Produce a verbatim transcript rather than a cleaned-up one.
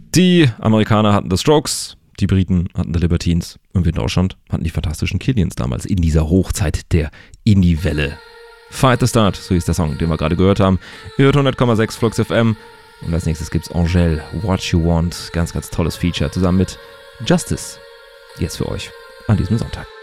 Die Amerikaner hatten The Strokes, die Briten hatten The Libertines und wir in Deutschland hatten die fantastischen Killians damals in dieser Hochzeit der Indie-Welle. Fight the Start, so hieß der Song, den wir gerade gehört haben. Ihr hört hundert Komma sechs Flux F M und als nächstes gibt's Angèle, What You Want, ganz, ganz tolles Feature zusammen mit Justice. Jetzt für euch an diesem Sonntag.